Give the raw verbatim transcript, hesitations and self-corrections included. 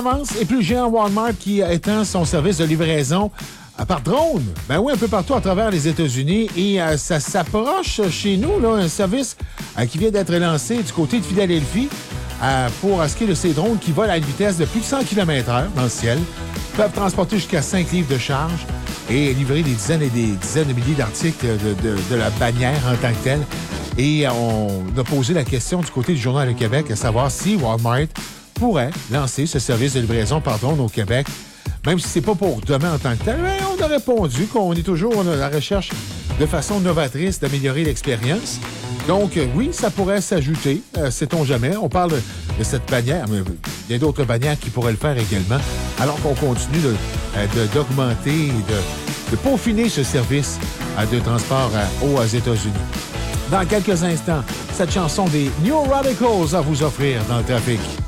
Et puis le géant Walmart qui étend son service de livraison euh, par drone. Ben oui, un peu partout à travers les États-Unis. Et euh, ça s'approche chez nous, là, un service euh, qui vient d'être lancé du côté de Philadelphie euh, pour ce qui est de ces drones qui volent à une vitesse de plus de cent kilomètres heure dans le ciel, peuvent transporter jusqu'à cinq livres de charge et livrer des dizaines et des dizaines de milliers d'articles de, de, de la bannière en tant que telle. Et on a posé la question du côté du Journal de Québec à savoir si Walmart pourrait lancer ce service de livraison par drone au Québec, même si c'est pas pour demain en tant que tel. Mais on a répondu qu'on est toujours à la recherche de façon novatrice d'améliorer l'expérience. Donc, euh, oui, ça pourrait s'ajouter, euh, sait-on jamais. On parle de, de cette bannière, mais il y a d'autres bannières qui pourraient le faire également, alors qu'on continue de, euh, de, d'augmenter et de, de peaufiner ce service euh, de transport euh, aux États-Unis. Dans quelques instants, cette chanson des New Radicals à vous offrir dans le trafic.